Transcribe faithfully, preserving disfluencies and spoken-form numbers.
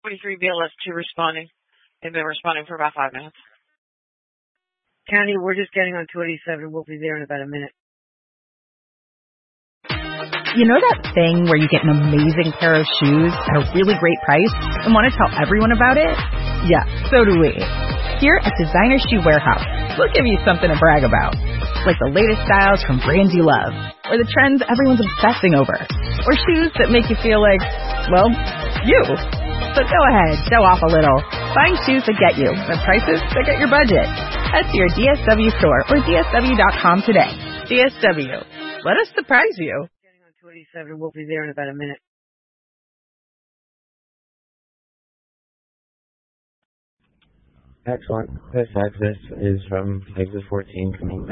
forty-three B L S two responding. They've been responding for about five minutes. County, we're just getting on two eighty-seven. We'll be there in about a minute. You know that thing where you get an amazing pair of shoes at a really great price and want to tell everyone about it? Yeah, so do we. Here at Designer Shoe Warehouse, we'll give you something to brag about. Like the latest styles from brands you love, or the trends everyone's obsessing over, or shoes that make you feel like, well, you. So go ahead, show off a little. Find shoes that get you at prices that get your budget. Head to your D S W store or D S W dot com today. D S W. Let us surprise you. Getting on two eighty-seven. We'll be there in about a minute. Excellent. This access is from exit fourteen coming